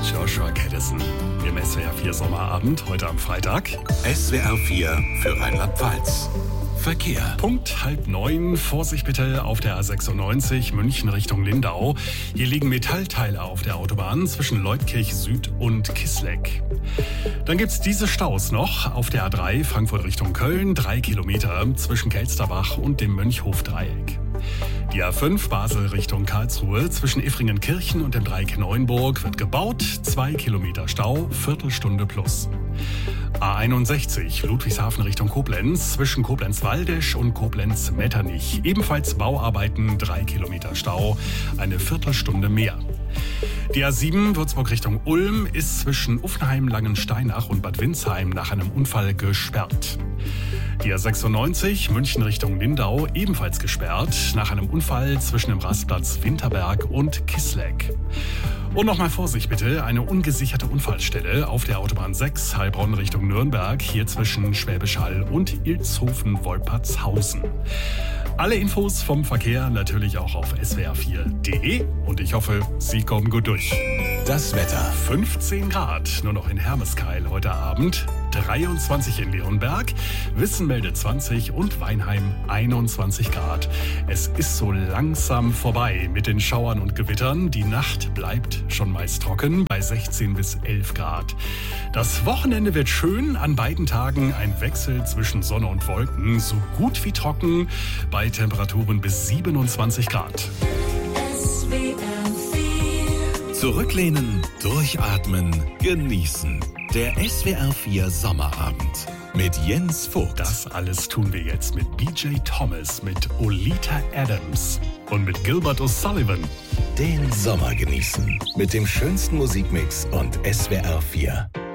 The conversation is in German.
Joshua Caddison im SWR 4 Sommerabend, heute am Freitag. SWR 4 für Rheinland-Pfalz. Verkehr. Punkt 8:30. Vorsicht bitte auf der A96 München Richtung Lindau. Hier liegen Metallteile auf der Autobahn zwischen Leutkirch Süd und Kissleck. Dann gibt's diese Staus noch auf der A3 Frankfurt Richtung Köln. 3 Kilometer zwischen Kelsterbach und dem Mönchhofdreieck. Die A5 Basel Richtung Karlsruhe zwischen Iffringenkirchen und dem Dreieck Neuenburg wird gebaut. 2 Kilometer Stau, Viertelstunde plus. A61 Ludwigshafen Richtung Koblenz zwischen Koblenz-Waldesch und Koblenz-Metternich. Ebenfalls Bauarbeiten, 3 Kilometer Stau, eine Viertelstunde mehr. Die A7 Würzburg Richtung Ulm ist zwischen Uffenheim, Langensteinach und Bad Windsheim nach einem Unfall gesperrt. Die A96 München Richtung Lindau ebenfalls gesperrt nach einem Unfall zwischen dem Rastplatz Winterberg und Kissleck. Und nochmal Vorsicht bitte, eine ungesicherte Unfallstelle auf der Autobahn 6 Heilbronn Richtung Nürnberg, hier zwischen Schwäbisch Hall und Ilshofen-Wolpertshausen. Alle Infos vom Verkehr natürlich auch auf swr4.de und ich hoffe, Sie kommen gut durch. Das Wetter. 15 Grad, nur noch in Hermeskeil heute Abend, 23 in Leonberg, Wissenmelde 20 und Weinheim 21 Grad. Es ist so langsam vorbei mit den Schauern und Gewittern. Die Nacht bleibt schon meist trocken bei 16 bis 11 Grad. Das Wochenende wird schön, an beiden Tagen ein Wechsel zwischen Sonne und Wolken, so gut wie trocken, bei Temperaturen bis 27 Grad. Zurücklehnen, durchatmen, genießen. Der SWR 4 Sommerabend mit Jens Vogt. Das alles tun wir jetzt mit BJ Thomas, mit Olita Adams und mit Gilbert O'Sullivan. Den Sommer genießen mit dem schönsten Musikmix und SWR 4.